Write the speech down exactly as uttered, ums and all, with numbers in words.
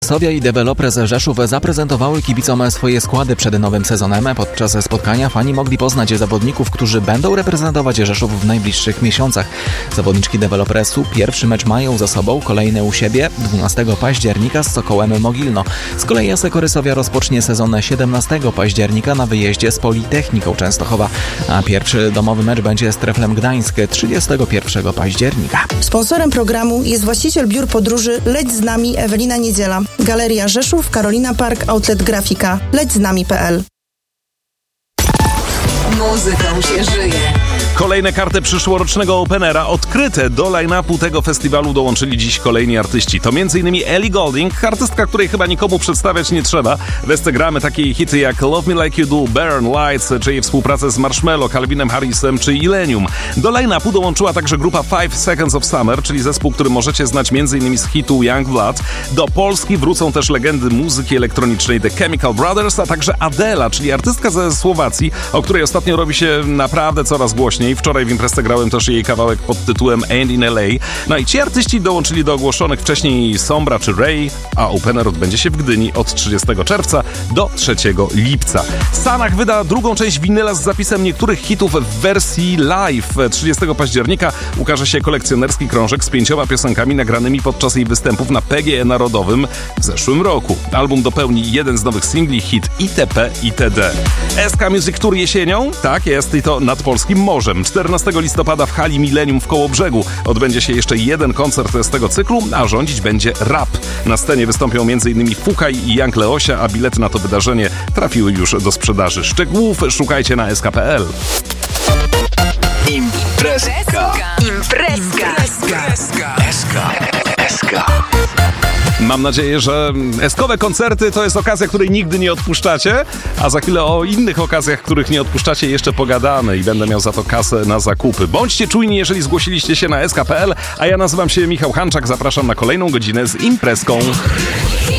Korysowia i Developers Rzeszów zaprezentowały kibicom swoje składy przed nowym sezonem. Podczas spotkania fani mogli poznać zawodników, którzy będą reprezentować Rzeszów w najbliższych miesiącach. Zawodniczki Developersu pierwszy mecz mają za sobą, kolejny u siebie dwunastego października z Sokołem Mogilno. Z kolei A S Korysowia rozpocznie sezon siedemnastego października na wyjeździe z Politechniką Częstochowa, a pierwszy domowy mecz będzie z Treflem Gdańsk trzydziestego pierwszego października. Sponsorem programu jest właściciel biur podróży Leć z nami Ewelina Niedziela. Galeria Rzeszów, Karolina Park, Outlet Grafika. leć z nami kropka p l. Muzyką się żyje. Kolejne karty przyszłorocznego Openera odkryte do line-upu tego festiwalu dołączyli dziś kolejni artyści. To m.in. Ellie Goulding, artystka, której chyba nikomu przedstawiać nie trzeba. W Esce gramy takie hity jak Love Me Like You Do, Burn Lights, czy jej współpracę z Marshmello, Calvinem Harrisem czy Illenium. Do line-upu dołączyła także grupa Five Seconds of Summer, czyli zespół, który możecie znać m.in. z hitu Young Blood. Do Polski wrócą też legendy muzyki elektronicznej The Chemical Brothers, a także Adela, czyli artystka ze Słowacji, o której ostatnio robi się naprawdę coraz głośniej. Wczoraj w imprezce grałem też jej kawałek pod tytułem And in L A. No i ci artyści dołączyli do ogłoszonych wcześniej Sombra czy Ray, a Opener odbędzie się w Gdyni od trzydziestego czerwca do trzeciego lipca. Sanach wyda drugą część winyla z zapisem niektórych hitów w wersji live. trzydziestego października ukaże się kolekcjonerski krążek z pięcioma piosenkami nagranymi podczas jej występów na P G E Narodowym w zeszłym roku. Album dopełni jeden z nowych singli, hit itp. itd. S K Music Tour jesienią? Tak jest, i to nad polskim morzem. czternastego listopada w hali Millennium w Kołobrzegu odbędzie się jeszcze jeden koncert z tego cyklu, a rządzić będzie rap. Na scenie wystąpią m.in. Fukaj i Young Leosia, a bilety na to wydarzenie trafiły już do sprzedaży. Szczegółów szukajcie na s k kropka p l. Imprezka. Imprezka. Imprezka. Eska. Mam nadzieję, że eskowe koncerty to jest okazja, której nigdy nie odpuszczacie, a za chwilę o innych okazjach, których nie odpuszczacie, jeszcze pogadamy i będę miał za to kasę na zakupy. Bądźcie czujni, jeżeli zgłosiliście się na s k kropka p l, a ja nazywam się Michał Hanczak, zapraszam na kolejną godzinę z imprezką.